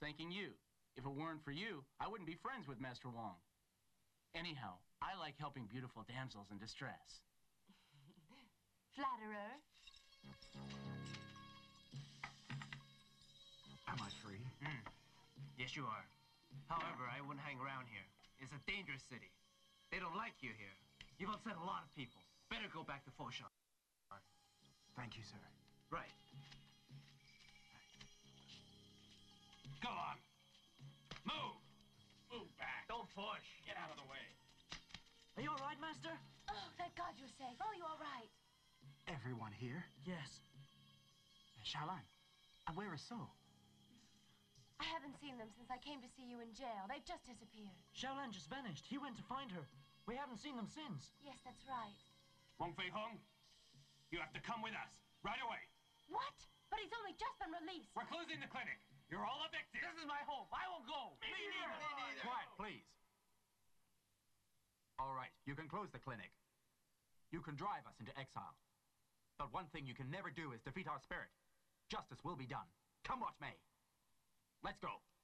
thanking you. If it weren't for you, I wouldn't be friends with Master Wong. Anyhow, I like helping beautiful damsels in distress. Flatterer. Am I free? Yes, you are. However, I wouldn't hang around here. It's a dangerous city. They don't like you here. You've upset a lot of people. Better go back to Foshan. Thank you, sir. Right. Go on. Move. Move back. Don't push. Get out of the way. Are you all right, Master? Oh, thank God you're safe. Oh, you all right? Everyone here? Yes. Xiaolan, and where is So? I haven't seen them since I came to see you in jail. They've just disappeared. Xiaolan just vanished. He went to find her. We haven't seen them since. Yes, that's right. Wong Fei Hung, you have to come with us right away. What? But he's only just been released. We're closing the clinic. You're all evicted. This is my home. I won't go. Me neither. Quiet, please. All right, you can close the clinic. You can drive us into exile. But one thing you can never do is defeat our spirit. Justice will be done. Come what may. Let's go.